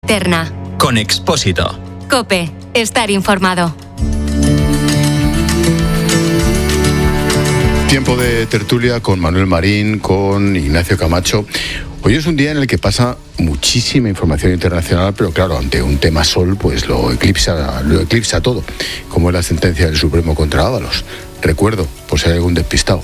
Terna. Con Expósito. COPE. Estar informado. Tiempo de tertulia con Manuel Marín, con Ignacio Camacho. Hoy es un día en el que pasa muchísima información internacional, pero claro, ante un tema sol, pues lo eclipsa todo, como es la sentencia del Supremo contra Ábalos. Recuerdo, por si hay algún despistado,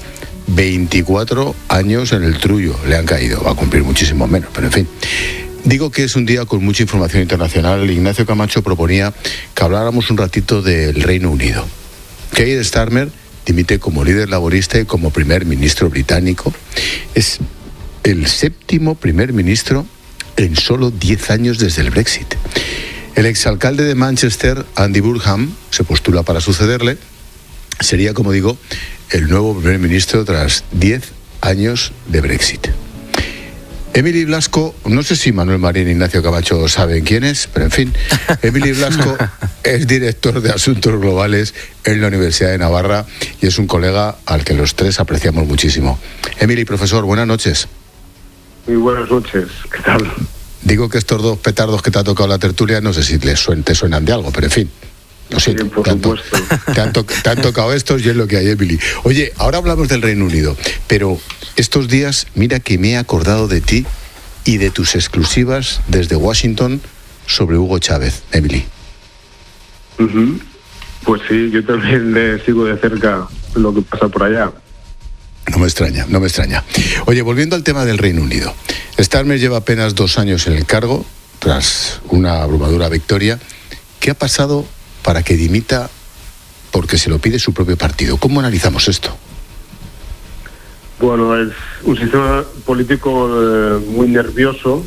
24 años en el trullo le han caído, va a cumplir muchísimo menos, pero en fin. Digo que es un día con mucha información internacional. Ignacio Camacho proponía que habláramos un ratito del Reino Unido. Keir Starmer dimite como líder laborista y como primer ministro británico. Es el séptimo primer ministro en solo 10 años desde el Brexit. El exalcalde de Manchester, Andy Burnham, se postula para sucederle. Sería, como digo, el nuevo primer ministro tras 10 años de Brexit. Emily Blasco, no sé si Manuel Marín e Ignacio Camacho saben quién es, pero en fin, Emily Blasco es director de Asuntos Globales en la Universidad de Navarra y es un colega al que los tres apreciamos muchísimo. Emily, profesor, buenas noches. Muy buenas noches, ¿qué tal? Digo que estos dos petardos que te ha tocado la tertulia, no sé si te suenan de algo, pero en fin. Lo siento, sí, por supuesto. Te han tocado estos y es lo que hay, Emily. Oye, ahora hablamos del Reino Unido, pero estos días, mira que me he acordado de ti y de tus exclusivas desde Washington sobre Hugo Chávez, Emily. Uh-huh. Pues sí, yo también le sigo de cerca lo que pasa por allá. No me extraña. Oye, volviendo al tema del Reino Unido. Starmer lleva apenas 2 años en el cargo, tras una abrumadora victoria. ¿Qué ha pasado para que dimita porque se lo pide su propio partido? ¿Cómo analizamos esto? Bueno, es un sistema político muy nervioso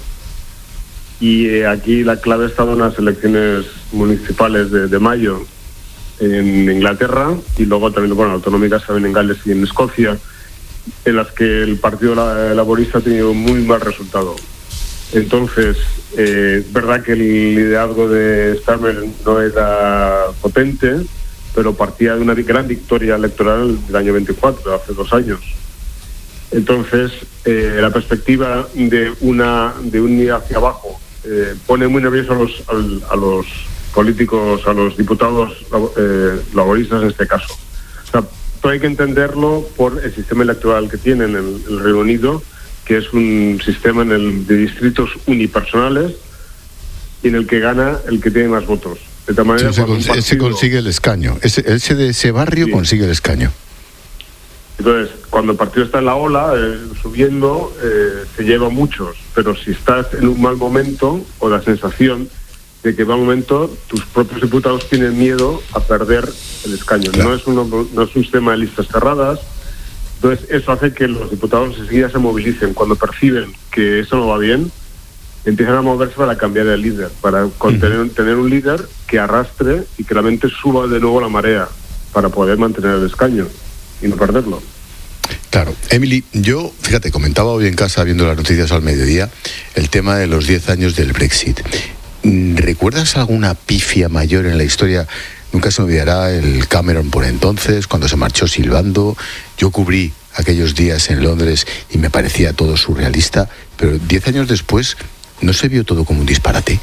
y aquí la clave ha estado en las elecciones municipales de mayo en Inglaterra y luego también, bueno, autonómicas también en Gales y en Escocia, en las que el Partido Laborista ha tenido muy mal resultado. Entonces, es verdad que el liderazgo de Starmer no era potente, pero partía de una gran victoria electoral del año 24, hace 2 años. Entonces, la perspectiva de un ir hacia abajo pone muy nerviosos a los políticos, a los diputados laboristas en este caso. O sea, todo hay que entenderlo por el sistema electoral que tienen en el Reino Unido, que es un sistema de distritos unipersonales y en el que gana el que tiene más votos. De tal manera, sí, ese consigue el escaño. Ese de ese barrio sí consigue el escaño. Entonces, cuando el partido está en la ola, subiendo, se lleva muchos. Pero si estás en un mal momento, o la sensación de que va un momento, tus propios diputados tienen miedo a perder el escaño. Claro. No es un sistema de listas cerradas. Entonces, eso hace que los diputados enseguida se movilicen. Cuando perciben que eso no va bien, empiezan a moverse para cambiar el líder, para tener un líder que arrastre y que realmente suba de nuevo la marea para poder mantener el escaño y no perderlo. Claro. Emily, yo, fíjate, comentaba hoy en casa, viendo las noticias al mediodía, el tema de los 10 años del Brexit. ¿Recuerdas alguna pifia mayor en la historia? Nunca se me olvidará el Cameron por entonces, cuando se marchó silbando. Yo cubrí aquellos días en Londres y me parecía todo surrealista, pero 10 años después, ¿no se vio todo como un disparate?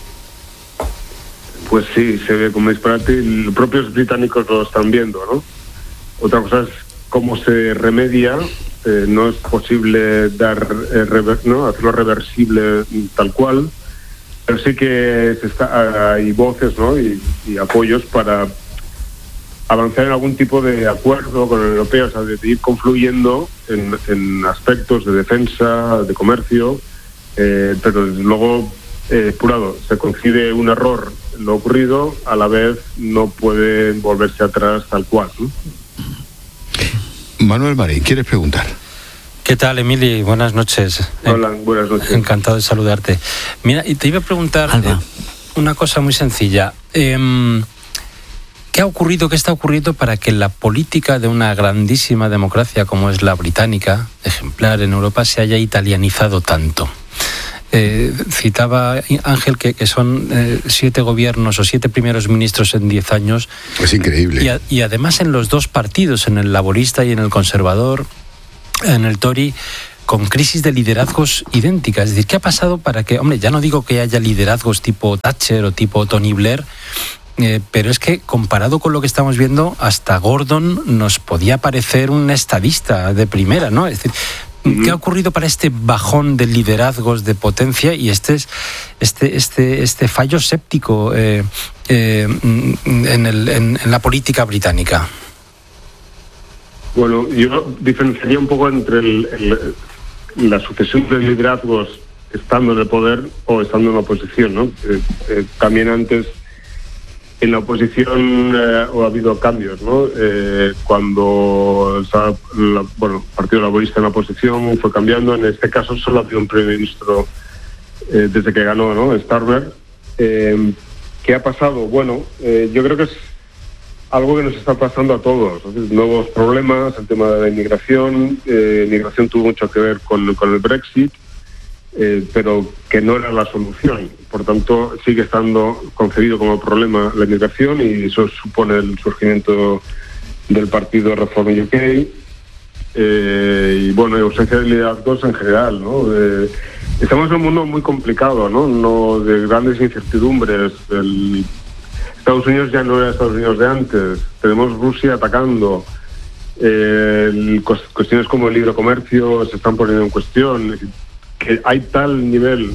Pues sí, se ve como un disparate y los propios británicos lo están viendo, ¿no? Otra cosa es cómo se remedia. No es posible hacerlo reversible tal cual, pero sí que hay voces, ¿no? y apoyos para avanzar en algún tipo de acuerdo con la Unión Europea, o sea, de ir confluyendo en aspectos de defensa, de comercio, pero desde luego, por un lado, se concibe un error en lo ocurrido, a la vez no puede volverse atrás tal cual, ¿no? Manuel Marín, ¿quieres preguntar? ¿Qué tal, Emily? Buenas noches. Hola, buenas noches. Encantado de saludarte. Mira, y te iba a preguntar una cosa muy sencilla. ¿Qué está ocurriendo para que la política de una grandísima democracia como es la británica, ejemplar en Europa, se haya italianizado tanto? Citaba Ángel que son 7 gobiernos o 7 primeros ministros en 10 años. Es increíble. Y además en los dos partidos, en el laborista y en el conservador, en el Tory, con crisis de liderazgos idénticas. Es decir, ¿qué ha pasado para que, hombre, ya no digo que haya liderazgos tipo Thatcher o tipo Tony Blair, pero es que comparado con lo que estamos viendo, hasta Gordon nos podía parecer un estadista de primera, ¿no? Es decir, ¿qué ha ocurrido para este bajón de liderazgos, de potencia y este fallo séptico en la política británica? Bueno, yo diferenciaría un poco entre la sucesión de liderazgos estando en el poder o estando en la oposición, ¿no? También antes en la oposición ha habido cambios, ¿no? Cuando el Partido Laborista en la oposición fue cambiando. En este caso solo ha habido un primer ministro desde que ganó, ¿no? Starmer. ¿Qué ha pasado? Bueno, yo creo que es algo que nos está pasando a todos. Nuevos problemas, el tema de la inmigración. Inmigración tuvo mucho que ver con el Brexit, pero que no era la solución. Por tanto, sigue estando concebido como problema la inmigración y eso supone el surgimiento del partido Reform UK. Y bueno, ausencia de liderazgos en general, ¿no? Estamos en un mundo muy complicado, ¿no? De grandes incertidumbres. Estados Unidos ya no era Estados Unidos de antes. Tenemos Rusia atacando. Cuestiones como el libre comercio se están poniendo en cuestión. Que hay tal nivel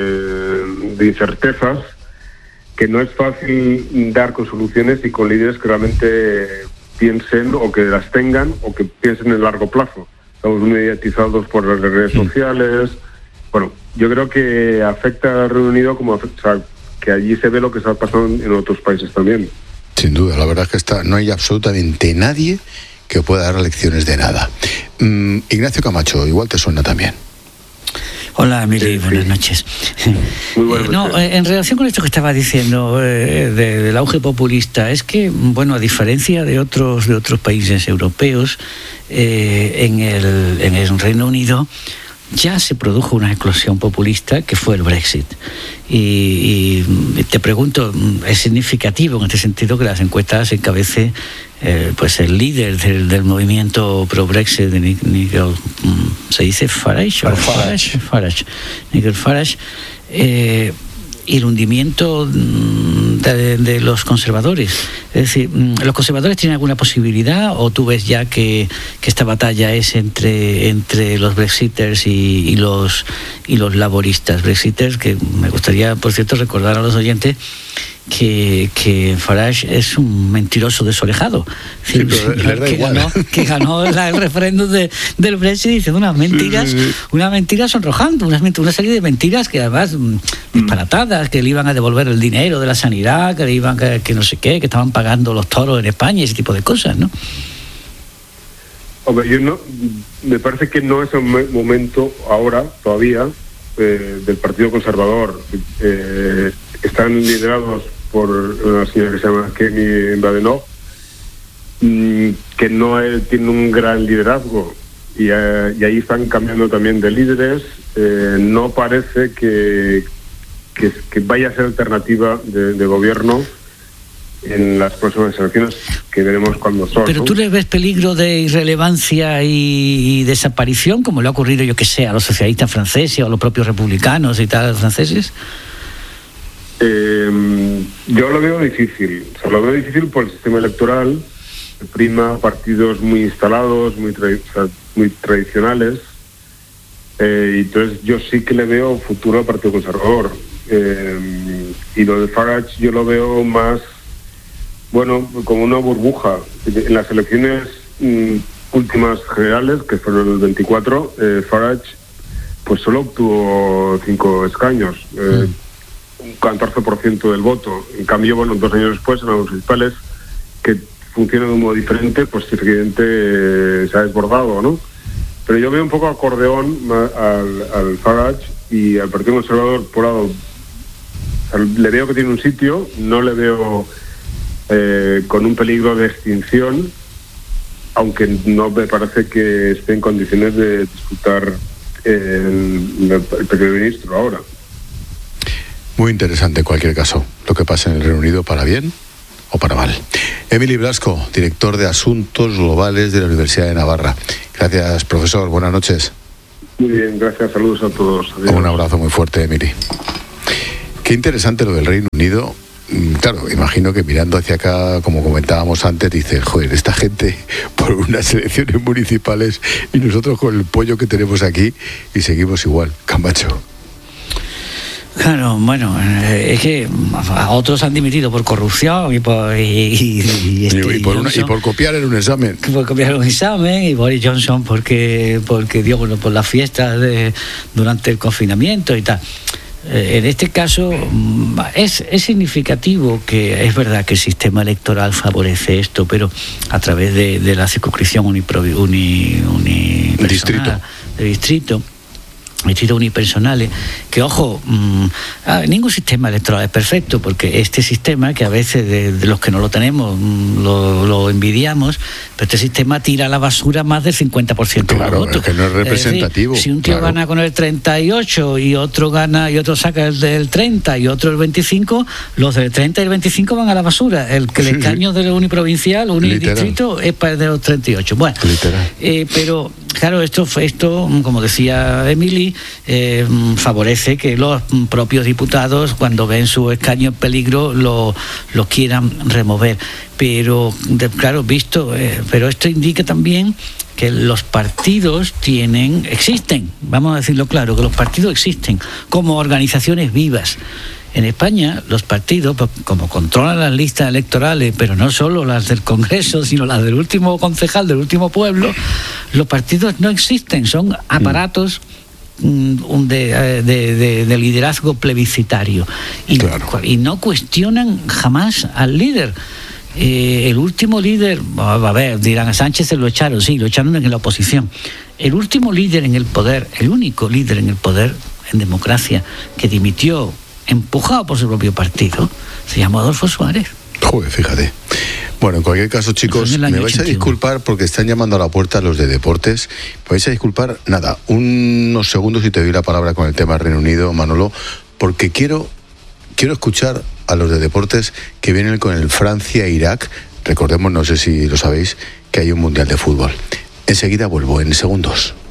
de incertezas que no es fácil dar con soluciones y con líderes que realmente piensen o que las tengan o que piensen en largo plazo. Estamos mediatizados por las redes sociales. Bueno, yo creo que afecta al Reino Unido como afecta, que allí se ve lo que está pasando en otros países también. Sin duda, la verdad es que no hay absolutamente nadie que pueda dar lecciones de nada. Ignacio Camacho, igual te suena también. Hola, Emily, buenas noches. Muy buenas noches. En relación con esto que estaba diciendo del auge populista, es que, bueno, a diferencia de otros países europeos, en el Reino Unido ya se produjo una eclosión populista que fue el Brexit. Y te pregunto, ¿es significativo en este sentido que las encuestas encabece pues el líder del movimiento pro-Brexit, de Nigel, ¿se dice Farage? Nigel Farage, y el hundimiento de los conservadores? Es decir, ¿los conservadores tienen alguna posibilidad o tú ves ya que esta batalla es entre los brexiters y los laboristas? Brexiters, que me gustaría, por cierto, recordar a los oyentes que Farage es un mentiroso desolejado. Sí, pero les da igual. Que ganó el referéndum del Brexit diciendo unas mentiras sonrojantes, una serie de mentiras que además disparatadas, que le iban a devolver el dinero de la sanidad, que le iban que no sé qué, que estaban pagando los toros en España, ese tipo de cosas, ¿no? Hombre, me parece que no es el momento ahora todavía del Partido Conservador. Están liderados por una señora que se llama Kemi Badenoch, que no tiene un gran liderazgo y ahí están cambiando también de líderes. No parece que vaya a ser alternativa de gobierno en las próximas elecciones, que veremos cuándo son. ¿Pero tú le ves peligro de irrelevancia y desaparición, como le ha ocurrido, yo que sé, a los socialistas franceses o a los propios republicanos y tal franceses? Yo lo veo difícil. Lo veo difícil por el sistema electoral, que prima partidos muy instalados, muy tradicionales. Y entonces yo sí que le veo futuro al Partido Conservador. Y lo de Farage yo lo veo más, bueno, como una burbuja. En las elecciones últimas generales, que fueron el 24, Farage pues solo obtuvo 5 escaños. Un 14% del voto. En cambio, bueno, 2 años después, en los municipales, que funcionan de un modo diferente, pues evidentemente se ha desbordado, ¿no? Pero yo veo un poco acordeón al Farage y al Partido Conservador por lado. O sea, le veo que tiene un sitio, no le veo con un peligro de extinción, aunque no me parece que esté en condiciones de disputar el primer ministro ahora. Muy interesante en cualquier caso lo que pasa en el Reino Unido, para bien o para mal. Emily Blasco, director de Asuntos Globales de la Universidad de Navarra. Gracias, profesor. Buenas noches. Muy bien, gracias, saludos a todos. Adiós. Un abrazo muy fuerte, Emily. Qué interesante lo del Reino Unido. Claro, imagino que mirando hacia acá, como comentábamos antes, dices, joder, esta gente por unas elecciones municipales y nosotros con el pollo que tenemos aquí y seguimos igual. Camacho. Claro, bueno, es que a otros han dimitido por corrupción y por copiar en un examen. Por copiar un examen, y Boris Johnson porque dio por las fiestas durante el confinamiento y tal. En este caso es significativo que es verdad que el sistema electoral favorece esto, pero a través de la circunscripción distritos unipersonales, que ojo, ningún sistema electoral es perfecto, porque este sistema, que a veces de los que no lo tenemos lo envidiamos, pero este sistema tira a la basura más del 50% de los votos. Es que no es representativo. Es decir, si un tío gana con el 38 y otro gana y otro saca el del 30 y otro el 25, los del 30 y el 25 van a la basura. El escaño del uniprovincial, unidistrito, es para el de los 38. Bueno, pero claro, esto, como decía Emily, favorece que los propios diputados, cuando ven su escaño en peligro, lo quieran remover. Pero, claro, pero esto indica también que los partidos existen, vamos a decirlo claro, que los partidos existen como organizaciones vivas. En España, los partidos, como controlan las listas electorales, pero no solo las del Congreso, sino las del último concejal, del último pueblo, los partidos no existen, son aparatos de liderazgo plebiscitario. Y no cuestionan jamás al líder. El último líder, a ver, dirán, a Sánchez se lo echaron, sí, lo echaron en la oposición. El último líder en el poder, el único líder en el poder en democracia que dimitió empujado por su propio partido, se llamó Adolfo Suárez. Joder, fíjate. Bueno, en cualquier caso, chicos, me vais a disculpar porque están llamando a la puerta los de deportes. Me vais a disculpar, nada, unos segundos y te doy la palabra con el tema Reino Unido, Manolo, porque quiero escuchar a los de deportes que vienen con el Francia-Irak. Recordemos, no sé si lo sabéis, que hay un mundial de fútbol. Enseguida vuelvo, en segundos.